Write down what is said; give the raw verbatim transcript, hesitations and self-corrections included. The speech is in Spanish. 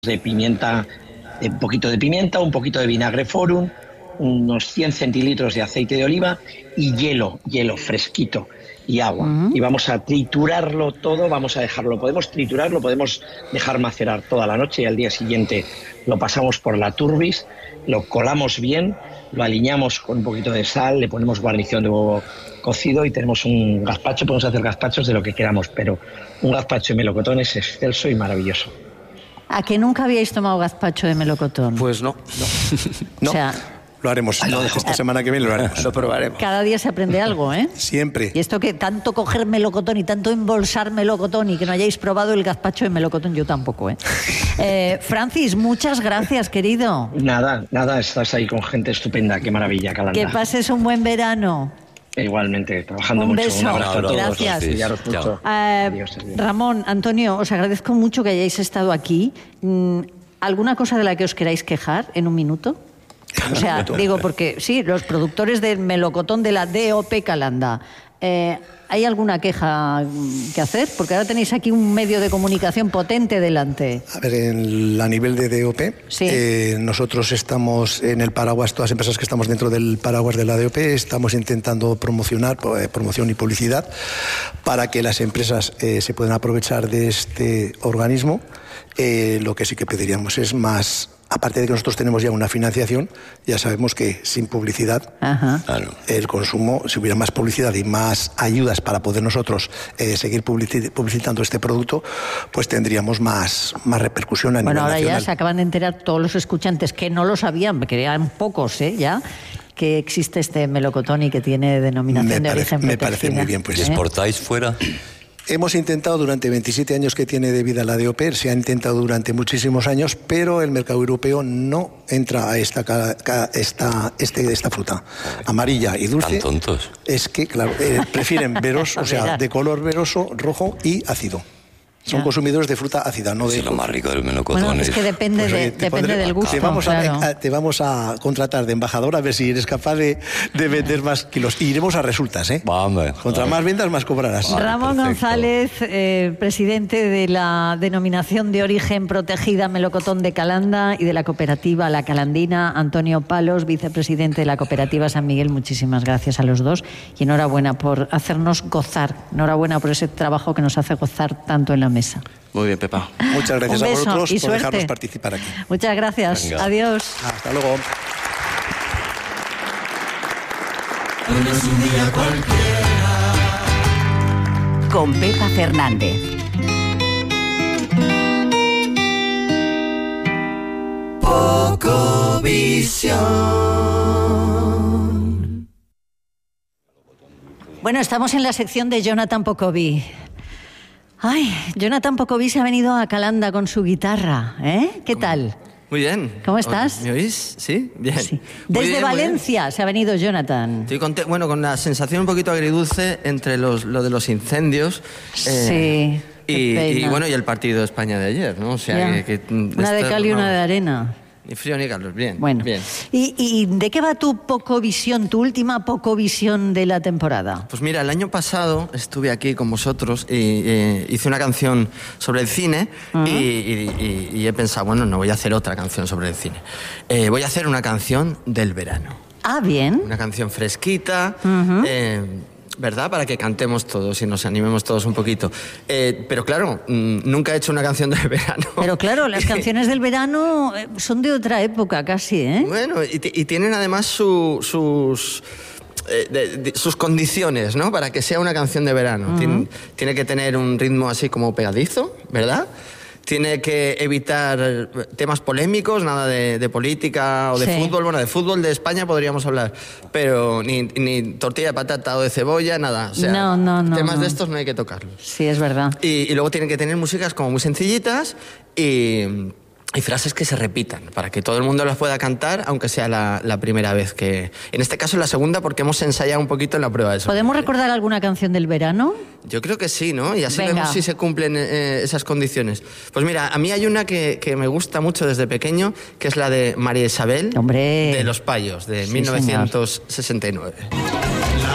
de pimienta, un poquito de pimienta, un poquito de vinagre Forum, unos cien centilitros de aceite de oliva y hielo, hielo fresquito y agua. Uh-huh. Y vamos a triturarlo todo, vamos a dejarlo, podemos triturarlo, podemos dejar macerar toda la noche y al día siguiente lo pasamos por la turbis, lo colamos bien, lo aliñamos con un poquito de sal, le ponemos guarnición de huevo cocido y tenemos un gazpacho. Podemos hacer gazpachos de lo que queramos, pero un gazpacho de melocotón es excelso y maravilloso. ¿A que nunca habíais tomado gazpacho de melocotón? Pues no, no. no. O sea, lo haremos. Lo dejo esta semana que viene, lo haremos. Lo probaremos. Cada día se aprende algo, ¿eh? Siempre. Y esto que tanto coger melocotón y tanto embolsar melocotón y que no hayáis probado el gazpacho de melocotón, yo tampoco, ¿eh? eh Francis, muchas gracias, querido. Nada, nada, estás ahí con gente estupenda, qué maravilla, Calanda. Que pases un buen verano. Igualmente, trabajando un mucho. Beso. Un abrazo a todos. Gracias. Sí, mucho. Uh, adiós, adiós. Ramón, Antonio, os agradezco mucho que hayáis estado aquí. ¿Alguna cosa de la que os queráis quejar en un minuto? O sea, digo, porque sí, los productores del melocotón de la D O P Calanda, eh, ¿hay alguna queja que hacer? Porque ahora tenéis aquí un medio de comunicación potente delante. A ver, en, a nivel de D O P, sí. eh, nosotros estamos en el paraguas, todas las empresas que estamos dentro del paraguas de la D O P, estamos intentando promocionar, eh, promoción y publicidad para que las empresas eh, se puedan aprovechar de este organismo. Eh, lo que sí que pediríamos es más, aparte de que nosotros tenemos ya una financiación, ya sabemos que sin publicidad, Ajá. el consumo, si hubiera más publicidad y más ayudas para poder nosotros eh, seguir publicitando este producto, pues tendríamos más, más repercusión a nivel nacional. Bueno, ahora nacional. ya se acaban de enterar todos los escuchantes que no lo sabían, que eran pocos, ¿eh? Ya, que existe este melocotón y que tiene denominación me de parece, origen me protegida. parece muy bien, pues. ¿Y exportáis fuera? Hemos intentado durante veintisiete años que tiene de vida la D O P, se ha intentado durante muchísimos años, pero el mercado europeo no entra a esta, esta, este, esta fruta amarilla y dulce. ¿Tan tontos? Es que, claro, eh, prefieren veros, o sea, de color veroso, rojo y ácido. Son ya. consumidores de fruta ácida, no de... Sí, lo más rico del melocotón. Bueno, es que depende, pues, de, oye, depende pondré, del gusto. Te vamos, claro. a, te vamos a contratar de embajador a ver si eres capaz de, de vender más kilos. Y iremos a resultas, ¿eh? Vamos. Contra más ventas, más cobrarás. Vale, Ramón perfecto. González, eh, presidente de la denominación de origen protegida Melocotón de Calanda y de la cooperativa La Calandina. Antonio Palos, vicepresidente de la cooperativa San Miguel. Muchísimas gracias a los dos y enhorabuena por hacernos gozar. Enhorabuena por ese trabajo que nos hace gozar tanto en la mesa. Muy bien, Pepa. Muchas gracias Un beso a vosotros y por suerte. dejarnos participar aquí. Muchas gracias. Venga. Adiós. Hasta luego. Hoy no es un día cualquiera. Con Pepa Fernández. Poco visión. Bueno, estamos en la sección de Jonathan Pocoví. Ay, Jonathan Pocoví se ha venido a Calanda con su guitarra, ¿eh? ¿Qué tal? Muy bien. ¿Cómo estás? ¿Me oís? ¿Sí? Bien. Sí. Desde bien, Valencia se ha venido Jonathan. Estoy con, bueno, con la sensación un poquito agridulce entre los, lo de los incendios. Eh, sí. Y, y bueno, y el partido de España de ayer, ¿no? O sea, que, que una de cal y una de arena. Ni frío ni calor, bien. Bueno. Bien. ¿Y, ¿Y de qué va tu Pocovisión, tu última Pocovisión de la temporada? Pues mira, el año pasado estuve aquí con vosotros y eh, hice una canción sobre el cine uh-huh. y, y, y, y he pensado, bueno, no voy a hacer otra canción sobre el cine. Eh, voy a hacer una canción del verano. Ah, bien. Una canción fresquita, uh-huh. eh, ¿verdad? Para que cantemos todos y nos animemos todos un poquito. Eh, pero claro, mmm, nunca he hecho una canción del verano. Pero claro, las canciones del verano son de otra época casi, ¿eh? Bueno, y, y tienen además su, sus... Eh, de, de, sus condiciones, ¿no? Para que sea una canción de verano. Uh-huh. Tien, tiene que tener un ritmo así como pegadizo, ¿verdad? Tiene que evitar temas polémicos, nada de, de política o de sí. fútbol. Bueno, de fútbol de España podríamos hablar, pero ni, ni tortilla de patata o de cebolla, nada. O sea, no, no, no, temas no. de estos no hay que tocarlos. Sí, es verdad. Y, y luego tienen que tener músicas como muy sencillitas y... Hay frases que se repitan para que todo el mundo las pueda cantar, aunque sea la, la primera vez que... En este caso la segunda, porque hemos ensayado un poquito en la prueba de eso. ¿Podemos recordar alguna canción del verano? Yo creo que sí, ¿no? Y así Venga. vemos si se cumplen eh, esas condiciones. Pues mira, a mí hay una que, que me gusta mucho desde pequeño, que es la de María Isabel, ¡Hombre! de Los Payos, de sí, mil novecientos sesenta y nueve. Señor.